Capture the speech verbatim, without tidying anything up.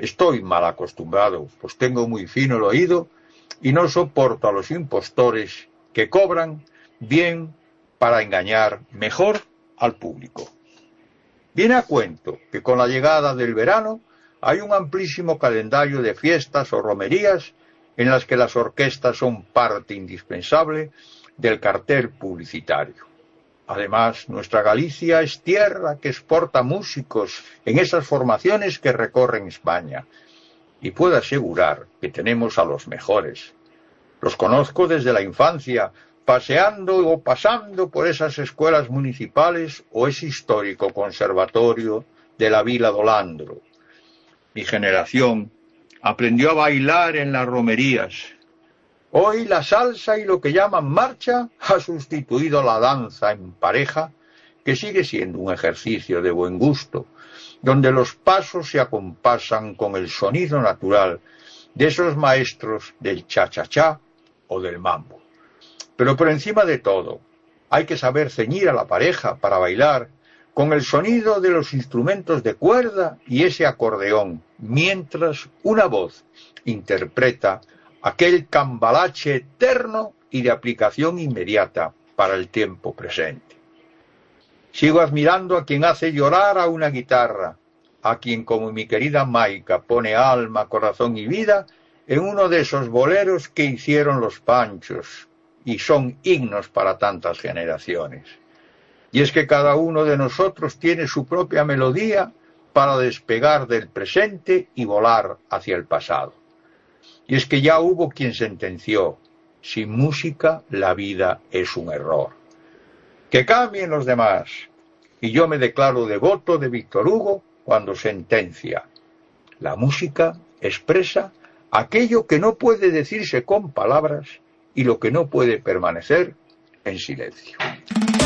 Estoy mal acostumbrado, pues tengo muy fino el oído y no soporto a los impostores que cobran bien para engañar mejor al público. Viene a cuento que con la llegada del verano hay un amplísimo calendario de fiestas o romerías en las que las orquestas son parte indispensable del cartel publicitario. Además, nuestra Galicia es tierra que exporta músicos en esas formaciones que recorren España. Y puedo asegurar que tenemos a los mejores. Los conozco desde la infancia, paseando o pasando por esas escuelas municipales o ese histórico conservatorio de la Vila do Landro. Mi generación aprendió a bailar en las romerías. Hoy la salsa y lo que llaman marcha ha sustituido la danza en pareja, que sigue siendo un ejercicio de buen gusto, donde los pasos se acompasan con el sonido natural de esos maestros del cha-cha-cha o del mambo. Pero por encima de todo, hay que saber ceñir a la pareja para bailar con el sonido de los instrumentos de cuerda y ese acordeón, mientras una voz interpreta aquel cambalache eterno y de aplicación inmediata para el tiempo presente. Sigo admirando a quien hace llorar a una guitarra, a quien, como mi querida Maica, pone alma, corazón y vida en uno de esos boleros que hicieron los Panchos y son himnos para tantas generaciones. Y es que cada uno de nosotros tiene su propia melodía para despegar del presente y volar hacia el pasado. Y es que ya hubo quien sentenció: sin música la vida es un error. Que cambien los demás. Y yo me declaro devoto de Víctor Hugo cuando sentencia: la música expresa aquello que no puede decirse con palabras y lo que no puede permanecer en silencio.